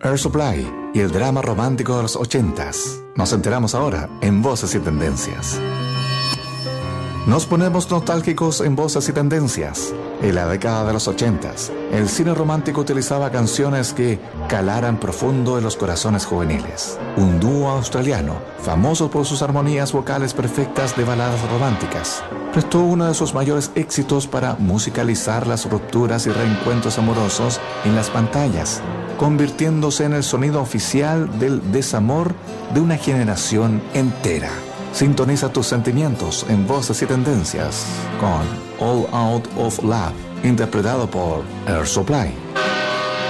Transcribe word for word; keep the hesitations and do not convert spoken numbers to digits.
Air Supply y el drama romántico de los ochentas. Nos enteramos ahora en Voces y Tendencias. Nos ponemos nostálgicos en Voces y Tendencias. En la década de los ochentas, el cine romántico utilizaba canciones que calaran profundo en los corazones juveniles. Un dúo australiano, famoso por sus armonías vocales perfectas de baladas románticas, prestó uno de sus mayores éxitos para musicalizar las rupturas y reencuentros amorosos en las pantallas, convirtiéndose en el sonido oficial del desamor de una generación entera. Sintoniza tus sentimientos en Voces y Tendencias con All Out of Love, interpretado por Air Supply.